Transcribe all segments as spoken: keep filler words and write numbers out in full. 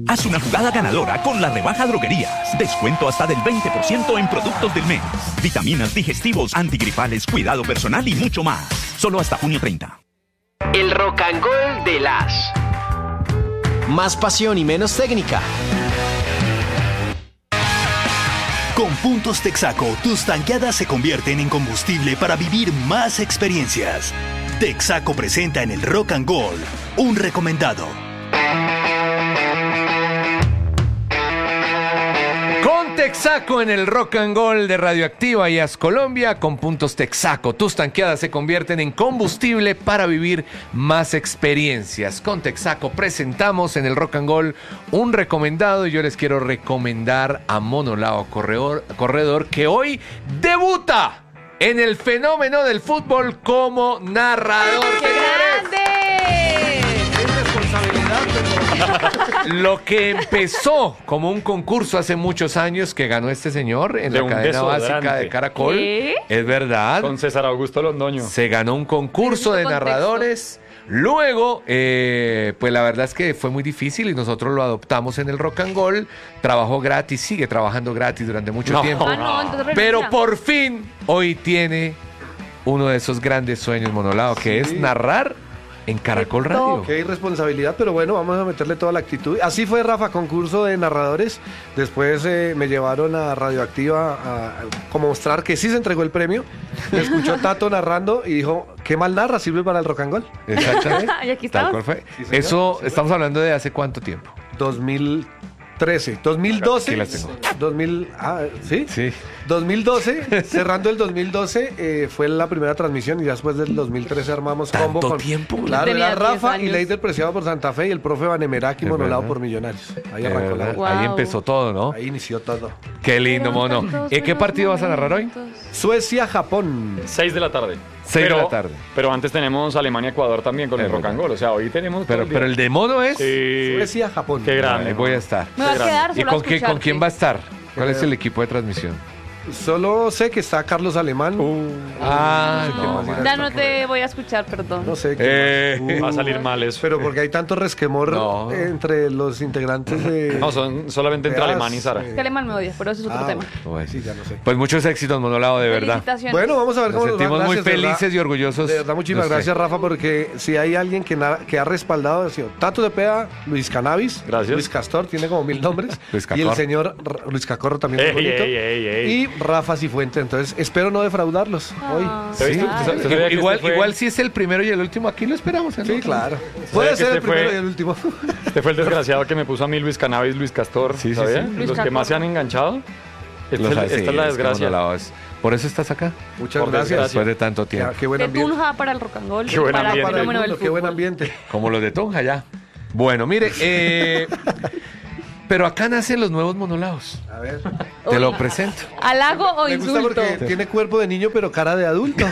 Haz una jugada ganadora con la rebaja Droguerías. Descuento hasta del veinte por ciento en productos del mes. Vitaminas, digestivos, antigripales, cuidado personal y mucho más. Solo hasta junio treinta. El Rock and Roll de las. Más pasión y menos técnica. Con Puntos Texaco, tus tanqueadas se convierten en combustible para vivir más experiencias. Texaco presenta en el Rock and Roll un recomendado. Con Texaco en el Rock and Roll de Radioactiva y As Colombia, con Puntos Texaco, tus tanqueadas se convierten en combustible para vivir más experiencias. Con Texaco presentamos en el Rock and Roll un recomendado y yo les quiero recomendar a Monolao Corredor, Corredor que hoy debuta en el fenómeno del fútbol como narrador. ¡Qué grande! Lo que empezó como un concurso hace muchos años que ganó este señor en de la cadena básica de Caracol. ¿Qué? Es verdad. Con César Augusto Londoño. Se ganó un concurso de contexto. narradores. Luego, eh, pues la verdad es que fue muy difícil y nosotros lo adoptamos en el Rock and Roll. Trabajó gratis, sigue trabajando gratis durante mucho No. tiempo. Ah, no, entonces Pero renuncia. por fin, hoy tiene uno de esos grandes sueños, Monolao, que es narrar en Caracol Radio. Qué irresponsabilidad, pero bueno, vamos a meterle toda la actitud. Así fue, Rafa, concurso de narradores. Después eh, me llevaron a Radioactiva a, a como mostrar que sí se entregó el premio. Me escuchó Tato narrando y dijo, qué mal narra, sirve para el Rock and Roll. Exactamente. Y aquí Tal estamos. cual fue. Sí, señor. Eso, estamos hablando de hace cuánto tiempo. dos mil trece, dos mil doce. Aquí las tengo. dos mil, ah, ¿sí? Sí. dos mil doce, cerrando el dos mil doce, eh, fue la primera transmisión y ya después del dos mil trece armamos ¿Tanto combo con tiempo? Claro, Tenía era diez Rafa y años. Leider Preciado por Santa Fe y el profe Vanemeraki Es Monolao verdad. por Millonarios. Ahí De arrancó la verdad. Wow. Ahí empezó todo, ¿no? Ahí inició todo. Qué lindo, mono. ¿Y qué partido vas a narrar hoy? Suecia-Japón. seis de la tarde. Seis de Pero- la tarde. Pero antes tenemos Alemania-Ecuador también con Es el Rock and verdad. Roll. O sea, hoy tenemos. Pero, todo pero el de mono es... Sí. Suecia-Japón. Qué grande. Ahí voy a estar. Me va a quedar ¿Y solo con, a qué, con quién va a escucharte. estar? ¿Cuál es el equipo de transmisión? Solo sé que está Carlos Alemán. Ah, ¿qué no, más irá a Ya estar no por ahí? te voy a escuchar, perdón. No sé. ¿qué Eh, más? Va a Uh, salir mal eso. Pero porque hay tanto resquemor No. entre los integrantes de... No, son solamente entre de Alemán y As, Sara. eh, Es que alemán me odia, pero eso es otro ah, tema. Bueno. Sí, ya no sé. Pues muchos éxitos, Monolao, de verdad. Felicitaciones. Bueno, vamos a ver Nos cómo nos va. sentimos muy Gracias, de verdad. felices y orgullosos. De verdad, muchísimas de usted. gracias, Rafa, porque si hay alguien que, na- que ha respaldado, ha sido Tato de Pea, Luis Cannabis, Gracias. Luis Castor, tiene como mil nombres, Luis y Cacor. el señor R- Luis Cacorro también muy Ey, bonito, ey, ey, ey. y Rafa Cifuente. Entonces, espero no defraudarlos hoy. Ah, ¿Te viste? claro. ¿Tú sabes- tú sabías que Igual, este fue- igual si es el primero y el último, aquí lo esperamos. ¿no? Sí, claro. que Puede ser este el primero fue- y el último. Este fue el desgraciado que me puso a mí Luis Cannabis, Luis Castor. Sí, sí, ¿sabía? sí. Luis Los que más se Cacorro. han enganchado. Esta, Los es, hace, esta es la que desgracia. Monolao es- Por eso estás acá. Muchas Por gracias. desgracia. Después de tanto Qué, tiempo. qué buen De ambiente. Tunja para el rock and roll. Qué buen para el ambiente. Para el fenómeno del mundo, qué buen fútbol. ambiente. Como los de Tonja ya. Bueno, mire, eh, pero acá nacen los nuevos monolaos. A ver. Te lo presento. ¿Halago o Me gusta insulto? porque tiene cuerpo de niño, pero cara de adulto.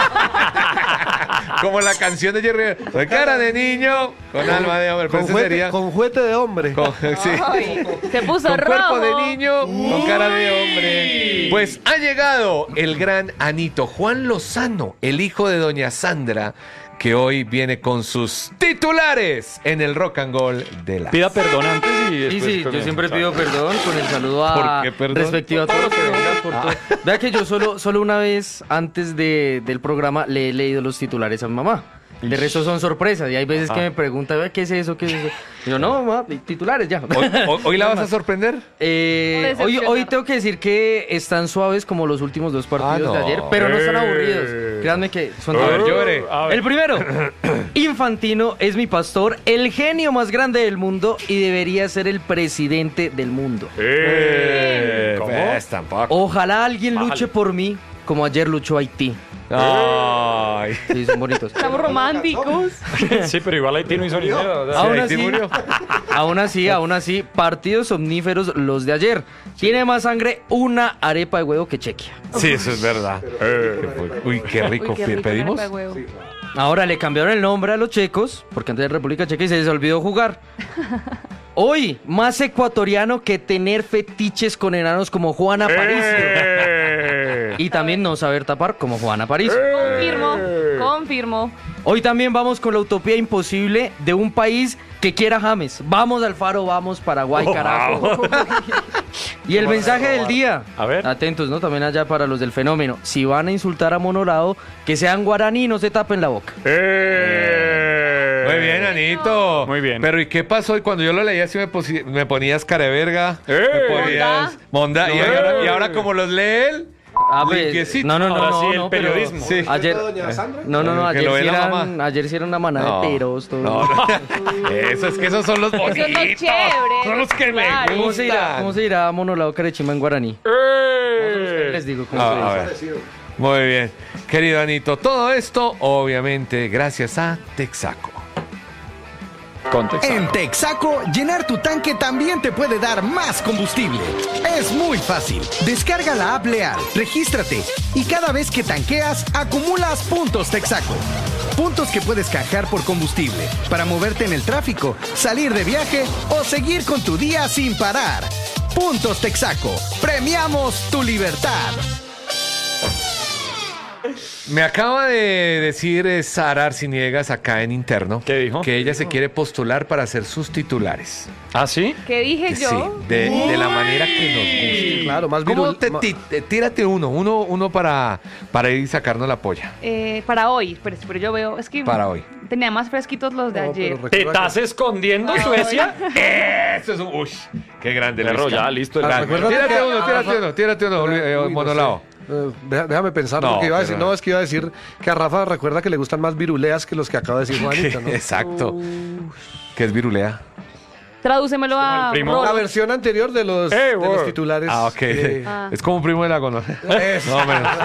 Como la canción de Jerry. Rivera, soy cara de niño con alma de hombre. Pero Con ese juguete, sería con juguete de hombre. con, sí. Ay, se puso Con rojo. cuerpo de niño, con cara de hombre. Pues ha llegado el gran Anito, Juan Lozano, el hijo de doña Sandra, que hoy viene con sus titulares en el Rock and Roll de la... Pida perdón antes y Sí, después sí, yo comienza. siempre pido perdón con el saludo a ¿Por qué perdón? respectivo a todos los que vengan por todo. Vea que yo solo, solo una vez antes de, del programa le he leído los titulares a mi mamá. De resto son sorpresas y hay veces que me pregunta, "Vea, ¿qué es eso? ¿Qué es eso?" Y yo, no, mamá, titulares ya. ¿Hoy, hoy- hoy la vas a sorprender? Eh, hoy, Decepcionar. hoy tengo que decir que están suaves como los últimos dos partidos Ah, no. de ayer, pero no están Eh. aburridos. Créanme que son A ver, divertidos. llore. A ver. El primero, Infantino es mi pastor, el genio más grande del mundo y debería ser el presidente del mundo. Eh, ¿Cómo? Pues, tampoco. Ojalá alguien Bájale. luche por mí como ayer luchó Haití. Ay. Sí, son bonitos. Estamos románticos. Sí, pero igual Haití no hizo ni nada. o sea, Aún Haití así, murió. aún así, aún así, partidos omníferos los de ayer. Tiene más sangre una arepa de huevo que Chequia. Sí, eso es verdad. Uy, qué rico. Uy, qué rico, ¿Pedimos? una arepa de huevo. Ahora le cambiaron el nombre a los checos, porque antes de República Checa y se les olvidó jugar. Hoy, más ecuatoriano que tener fetiches con enanos como Juana Aparicio. Eh. Y también no saber tapar como Juana Aparicio. Confirmo, confirmo. Hoy también vamos con la utopía imposible de un país que quiera James. Vamos al Faro, vamos Paraguay, Oh, carajo. wow. Y el mensaje del día. A ver. Atentos, ¿no? También allá para los del fenómeno. Si van a insultar a Monolado, que sean guaraní y no se tapen la boca. ¡Eh! Muy bien, Anito. Muy bien. Pero ¿y qué pasó? Y cuando yo lo leía, sí me, posi- me ponías cara de verga. ¡Eh! Me ponías monda. Y, No. ahora, y ahora como los lee él, Ah, pues, limpiecito. no, no, no, Ahora no, sí, el no, pero- periodismo. Sí. Ayer, doña Sandra? no, no, no, Que ayer lo ve sí, la eran, mamá. ayer sí era una manada No. de teros. Todo. No, no. Eso es que esos son los bonitos. Son los chéveres. Son los que Claro. me ¿Cómo se irá, gustan. cómo se irá Monolado Carechima en guaraní? ¡Eh! Les digo cómo Ah, se a dice. ver. Muy bien. Querido Anito, todo esto, obviamente, gracias a Texaco. Contexto. En Texaco, llenar tu tanque también te puede dar más combustible. Es muy fácil. Descarga la app Leal, regístrate y cada vez que tanqueas, acumulas puntos Texaco. Puntos que puedes canjear por combustible para moverte en el tráfico, salir de viaje o seguir con tu día sin parar. Puntos Texaco. Premiamos tu libertad. Me acaba de decir eh, Sara Arciniegas acá en interno. ¿Qué dijo? Que ella se quiere postular para ser sus titulares. ¿Ah, sí? ¿Qué dije Sí, yo? de, de la manera que nos guste. Claro, más ¿Cómo virul- te, ma- ti- te- tírate uno, uno, uno para, para ir y sacarnos la polla. Eh, para hoy, pero, pero yo veo, es que Para hoy. tenía más fresquitos los de No, ayer. pero ¿Te recuerda estás escondiendo, Ah, Suecia? Eso es un... Uy, qué grande. Perro, Luisca. ya, listo. Ah, el- recuerda- Tírate que- uno, tírate uno, tírate uno, que- eh, Uy, no Monolao. sé. Eh, deja- déjame pensar, No, porque iba a decir, pero- no, es que iba a decir que a Rafa recuerda que le gustan más viruleas que los que acaba de decir Juanita, ¿no? Exacto. ¿Qué es virulea? Tradúcemelo a el primo. Rolo. La versión anterior de los, Eh, de los word. titulares. Ah, ok. eh, Ah. Es como un primo de la gonorrea. Eso. No, menos.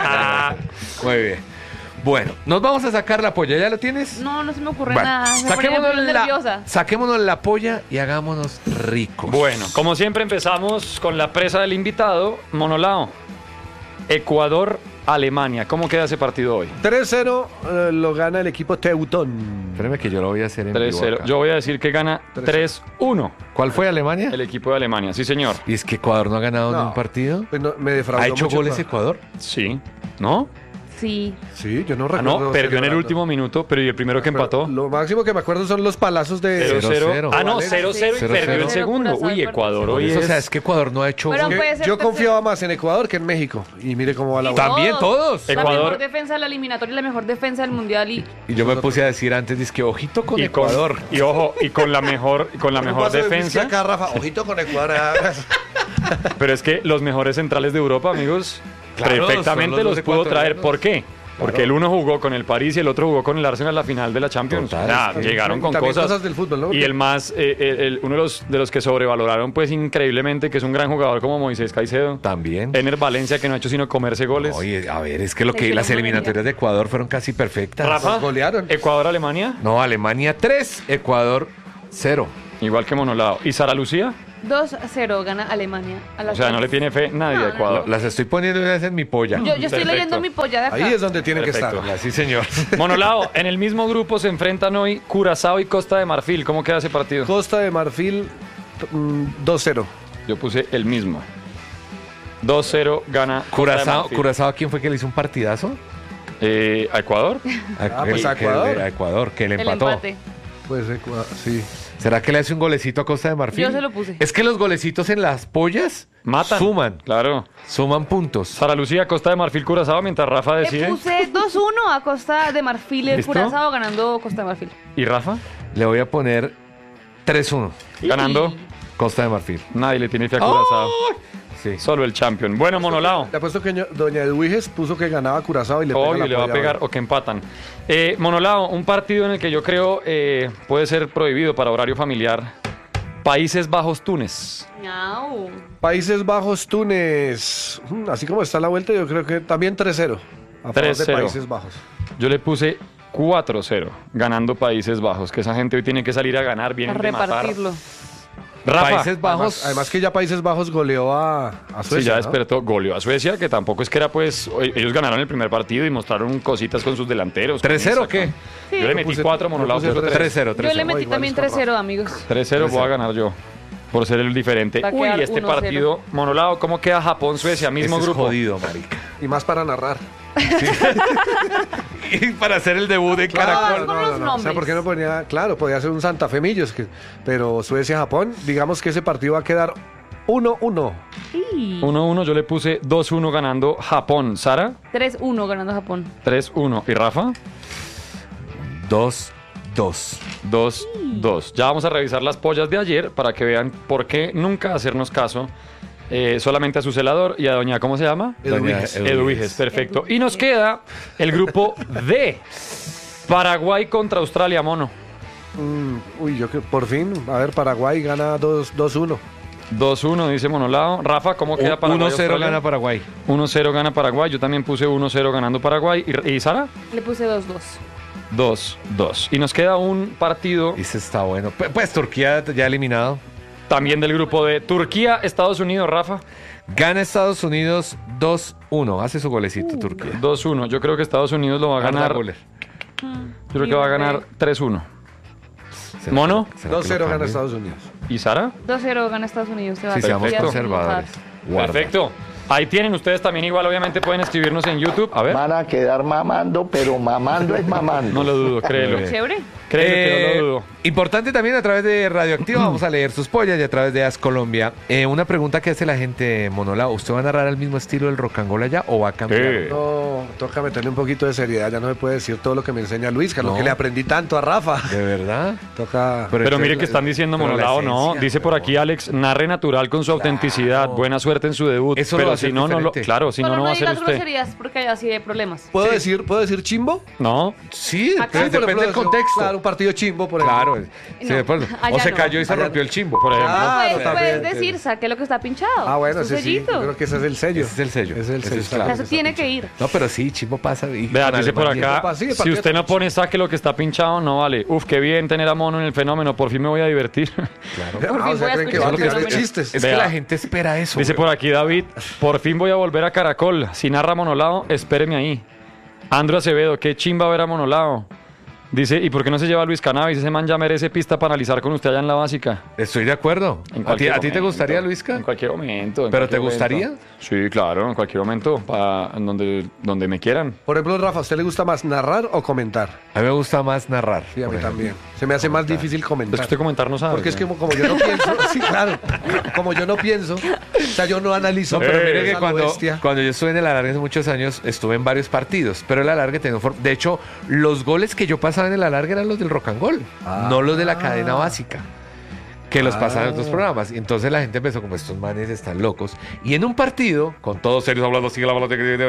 Muy bien. Bueno, nos vamos a sacar la polla. ¿Ya lo tienes? No, no se me ocurre Bueno, nada. Me saquémonos, ponía muy la, nerviosa. saquémonos la polla y hagámonos ricos. Bueno, como siempre empezamos con la presa del invitado, Monolao. Ecuador, Alemania. ¿Cómo queda ese partido hoy? tres cero eh, lo gana el equipo Teutón. Espérame que yo lo voy a hacer en tres vivo cero. acá. Yo voy a decir que gana tres uno ¿Cuál fue Alemania? el equipo de Alemania. Sí, señor. ¿Y es que Ecuador no ha ganado No. ni un partido? Pues no, me defraudó ¿Ha hecho mucho, goles pa- Ecuador? Sí. ¿No? Sí. Sí, yo no Ah, recuerdo. no, perdió en el celebrando. último minuto, pero ¿y el primero que Pero empató? Lo máximo que me acuerdo son los palazos de... cero cero. cero. Ah, no, Vale. cero cero y Cero perdió cero. el segundo. Curazao Uy, y Ecuador Puerto hoy Eso, es... o sea, es que Ecuador no ha hecho Pero gol. puede ser Yo tercero. confiaba más en Ecuador que en México. Y mire cómo va la Y bola. También todos. La Ecuador- mejor defensa de la eliminatoria y la mejor defensa del mundial. Y Y yo me puse a decir antes, dice que ojito con y con, Ecuador. y ojo, y con la mejor, y con la Un mejor paso de whisky defensa. acá, Rafa. Ojito con Ecuador. ah. Pero es que los mejores centrales de Europa, amigos, Claro, perfectamente son los los, dos pudo traer. ecuatorianos. ¿Por qué? Porque el uno jugó con el París y el otro jugó con el Arsenal en la final de la Champions. Total. O sea, Sí, llegaron y con también cosas. cosas del fútbol, ¿no? Y el más, eh, el- el- uno de los, de los que sobrevaloraron pues increíblemente, que es un gran jugador como Moisés Caicedo. También. Ener Valencia, que no ha hecho sino comerse goles. Oye, a ver, es que lo Se que quedó las muy eliminatorias de Ecuador fueron casi perfectas. Rafa, Nos golearon. Ecuador-Alemania, No, Alemania tres, Ecuador cero. igual que Monolao. ¿Y Sara Lucía? dos a cero gana Alemania. A O las sea, no tres. le tiene fe nadie No, a no, Ecuador. Las estoy poniendo una vez en mi polla. Yo, yo estoy Perfecto. leyendo mi polla de acá. Ahí es donde tienen Perfecto. que estar. Sí, señor. Monolao, en el mismo grupo se enfrentan hoy Curazao y Costa de Marfil. ¿Cómo queda ese partido? Costa de Marfil mm, dos cero. Yo puse el mismo. dos cero gana Costa de Curazao, Marfil. Curazao, ¿quién fue que le hizo un partidazo? Eh, ¿A Ecuador? A, pues que- a que- Ecuador. a Ecuador, que le El empató. empate. Pues Ecua- sí. ¿Será que le hace un golecito a Costa de Marfil? Yo se lo puse. Es que los golecitos en las pollas Matan. suman, Claro. suman puntos. Sara Lucía, Costa de Marfil, Curazao, mientras Rafa Le decide. puse dos uno a Costa de Marfil. El ¿Listo? Curazao ganando Costa de Marfil. ¿Y Rafa? Le voy a poner tres uno. Ganando. Costa de Marfil. Nadie le tiene fe a Curazao. Sí. Solo el champion. Bueno, Monolao. Le apuesto que ño- doña Edwiges puso que ganaba Curazao y le pega Obvio, la le va a polla pegar ahora. o que empatan. Eh, Monolao, un partido en el que yo creo eh, puede ser prohibido para horario familiar. Países Bajos, Túnez. Miau. Países Bajos, Túnez. Mm, Así como está la vuelta, yo creo que también tres cero. A favor tres de cero. Países Bajos. Yo le puse cuatro cero, ganando Países Bajos. Que esa gente hoy tiene que salir a ganar, A vienen de matar. repartirlo. Rafa. Países Bajos. Además, además que ya Países Bajos goleó a, a Sí, Suecia. ya ¿no? despertó, goleó a Suecia, que tampoco es que era pues, o- ellos ganaron el primer partido y mostraron cositas con sus delanteros. ¿tres cero o qué? Sí. Yo le metí puse- cuatro, yo Monolao puse puso tres. tres. tres cero, Yo tres le cero. metí igual también está tres cero, Rafa. amigos. tres cero voy a ganar yo. Por ser el diferente. Va a Uy, quedar este uno cero. partido, Monolao, ¿cómo queda Japón-Suecia? Mismo Ese es grupo. jodido, marica. Y más para narrar. Y para hacer el debut de Claro, Caracol. con no, los no, no. O sea, nombres. ¿por qué no ponía? Claro, podía ser un Santa Fe Millos, que- pero Suecia-Japón, digamos que ese partido va a quedar uno uno. Sí. uno uno, yo le puse dos uno ganando Japón. Sara, tres uno ganando Japón. tres uno. ¿Y Rafa? dos dos. dos dos. Ya vamos a revisar las pollas de ayer para que vean por qué nunca hacernos caso eh, solamente a su celador y a doña, ¿cómo se llama? Eduviges. Eduviges, perfecto. Y nos queda el grupo D. Paraguay contra Australia, mono. Mm, uy, yo que por fin, a ver, Paraguay gana dos uno. dos uno, dice Monolao. Rafa, ¿cómo queda Paraguay? uno cero Australia? gana Paraguay. uno cero gana Paraguay. Yo también puse uno cero ganando Paraguay. ¿Y, y Sara? Le puse dos dos. dos dos. Y nos queda un partido Ese está bueno. Pues, pues Turquía ya eliminado. también del grupo de Turquía, Estados Unidos, Rafa. Gana Estados Unidos dos uno. Hace su golecito Turquía. dos uno. Yo creo que Estados Unidos lo va a Arda ganar. Güler. Yo creo que va a ganar tres uno. ¿Mono? ¿Será que dos cero lo gana cambie? Estados Unidos. ¿Y Sara? dos cero gana Estados Unidos. Sí, seamos Perfecto. conservadores. Guarda. Perfecto. Ahí tienen ustedes también igual, obviamente pueden escribirnos en YouTube. A ver. Van a quedar mamando, pero mamando es mamando. No lo dudo, créelo. Muy bien. Chévere. Créelo que no Eh, lo dudo. Importante también a través de Radioactiva, vamos a leer sus pollas y a través de As Colombia. Eh, una pregunta que hace la gente, Monolao, ¿usted va a narrar al mismo estilo del rock and roll allá o va a cambiar? Sí. No, toca meterle un poquito de seriedad, ya no me puede decir todo lo que me enseña Luis, que es No. lo que le aprendí tanto a Rafa. ¿De verdad? Toca... Pero entonces mire la- que están diciendo pero la Monolao, no. esencia, Dice por pero- aquí Alex, narre natural con su autenticidad. Buena suerte en su debut. Eso lo va pero a hacer si no, no lo. diferente. Claro, si no, Solo no va a no ser digas usted. groserías porque hay así de problemas. ¿Puedo, decir, ¿Puedo decir chimbo? No. Sí, Acá. pero Sí, por depende del ejemplo, contexto. Claro, un partido chimbo, por ejemplo. Claro. Sí, No, después- o allá se no. cayó y se Allá- rompió el chimbo. Por ejemplo. Ah, Puedes, no, puedes también. decir, saque lo que está pinchado. Ah, bueno, Es tu ese sí, sellito. yo creo que ese es el sello. Ese es el sello. Ese es el Ese sello. es claro. Eso tiene que ir. No, pero sí, chimbo pasa. y- Vea, con dice por Alemania. acá, Sí, el si partido usted no está pone saque lo que está pinchado, no vale. Uf, qué bien tener a Mono en el fenómeno, por fin me voy a divertir. Claro. Por Ah, fin o sea, voy a creen que escuchar va a el tirar de fenómeno. chistes. Es Vea. que la gente espera eso. Dice güey. por aquí David, por fin voy a volver a Caracol. Si narra Monolao, espéreme ahí. Andro Acevedo, qué chimba ver a Monolao. Dice, ¿y por qué no se lleva a Luis Cannabis? Ese man ya merece pista para analizar con usted allá en la básica. Estoy de acuerdo. En ¿A ti, cualquier a ti te momento. gustaría, Luisca? En cualquier momento. en ¿Pero te cualquier momento. gustaría? Sí, claro, en cualquier momento, para en donde, donde me quieran. Por ejemplo, Rafa, ¿a usted le gusta más narrar o comentar? A mí me gusta más narrar. Sí, a por mí ejemplo. también. Se me hace más difícil Es comentar. que usted comentar no sabe. Porque es que ¿no? como yo no pienso, sí, claro, como yo no pienso, o sea, yo no analizo. No, pero Eh, mire que esa cuando, bestia. cuando yo estuve en el alargue hace muchos años, estuve en varios partidos, pero el alargue tenía forma. De hecho, los goles que yo pasaba en el alargue eran los del rock and roll, Ah. no los de la cadena básica, que los Ah. pasaban en otros programas. Y entonces la gente empezó como estos manes están locos. Y en un partido, con todos serios hablando, sigue la bola,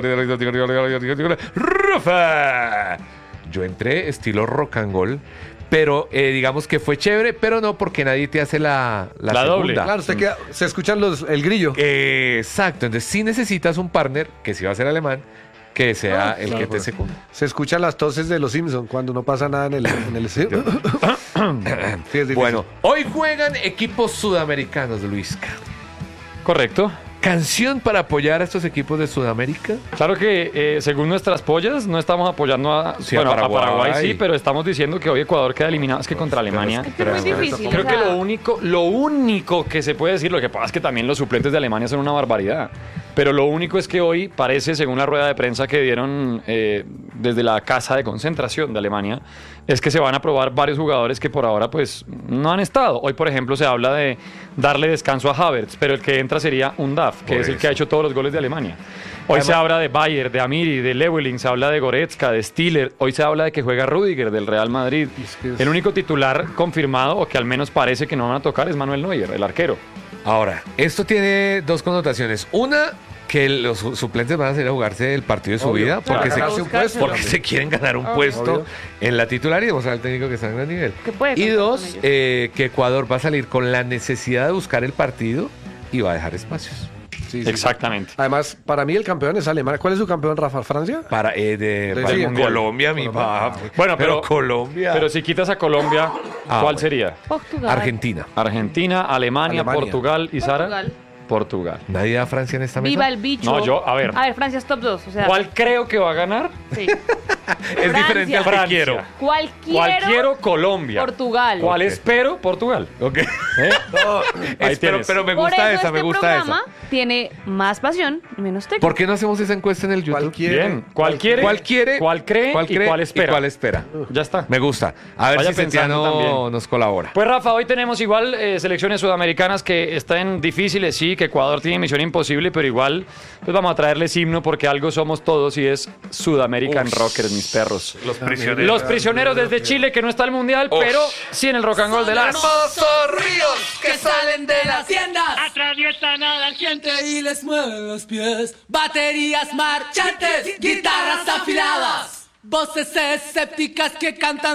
Rafa. Yo entré estilo rock and roll. Pero eh, digamos que fue chévere, pero no porque nadie te hace la, la, La doble. segunda. Claro, usted queda, se escuchan los, el grillo. Eh, Exacto, entonces sí necesitas un partner, que si va a ser alemán, que sea Ah, el claro. que te secunda. Se escuchan las toses de los Simpsons cuando no pasa nada en el... En el sí, es difícil. Bueno, hoy juegan equipos sudamericanos, Luisca. Correcto. ¿Canción para apoyar a estos equipos de Sudamérica? Claro que eh, según nuestras pollas no estamos apoyando a, Sí, a bueno, a Paraguay. Paraguay, sí, pero estamos diciendo que hoy Ecuador queda eliminado. Es que contra Alemania. Es que es muy difícil. Creo o que sea, lo único, lo único que se puede decir, lo que pasa es que también los suplentes de Alemania son una barbaridad. Pero lo único es que hoy parece, según la rueda de prensa que dieron eh, desde la casa de concentración de Alemania, es que se van a probar varios jugadores que por ahora pues no han estado. Hoy, por ejemplo, se habla de darle descanso a Havertz, pero el que entra sería Undaf, que Por es el eso. que ha hecho todos los goles de Alemania. Hoy Además- se habla de Bayer, de Amiri, de Lewelling, se habla de Goretzka, de Stiller. Hoy se habla de que juega Rüdiger del Real Madrid. Es que es- El único titular confirmado, o que al menos parece que no van a tocar, es Manuel Neuer, el arquero. Ahora, esto tiene dos connotaciones. Una, que los su- suplentes van a salir a jugarse el partido de su Obvio. vida porque, Para se, ganarse un puesto. porque se quieren ganar un Obvio. puesto Obvio. en la titular y demostrar al técnico que está en gran nivel. Que puede Y contar dos, con ellos. eh, que Ecuador va a salir con la necesidad de buscar el partido y va a dejar espacios. Sí, sí. Exactamente. Además, para mí el campeón es Alemania. ¿Cuál es su campeón, Rafa? ¿Francia? Para, eh, de, Sí, para sí, Colombia, mi Colombia. papá. Bueno, pero, Colombia. Pero si quitas a Colombia, Ah, ¿cuál bueno. sería? Portugal. Argentina. Argentina, Alemania, Alemania. Portugal y Sara. Portugal. Portugal. ¿Nadie da Francia en esta mesa? Viva el bicho. No, yo, a ver. A ver, Francia es top dos. O sea, ¿Cuál creo que va a ganar? sí. Es diferente al que Francia. quiero. ¿Cuál ¿Cuál quiero? quiero? Colombia. Portugal. ¿Cuál espero? Portugal. Ok. ¿Eh? Ahí Es- pero, tienes. pero me Por gusta eso esa, este me gusta programa esa. tiene más pasión y menos técnica. ¿Por qué no hacemos esa encuesta en el YouTube? Cualquiera. Bien. ¿Cuál quiere? ¿Cuál quiere? ¿Cuál cree? ¿Cuál cree? ¿Y cuál espera? ¿Y cuál espera? Ya está. Me gusta. A ver Vaya si pensando Setiano también. nos colabora. Pues Rafa, hoy tenemos igual eh, selecciones sudamericanas que están difíciles, sí, que Ecuador tiene misión imposible, pero igual pues vamos a traerles himno porque algo somos todos y es Sudamerican Rockers, mis perros. Los prisioneros. Los prisioneros desde Chile, que no está el Mundial, pero sí en el Rock and Roll de las... hermosos ríos que salen de las tiendas, atraviesan a la gente y les mueven los pies. Baterías marchantes, guitarras afiladas, voces escépticas que cantan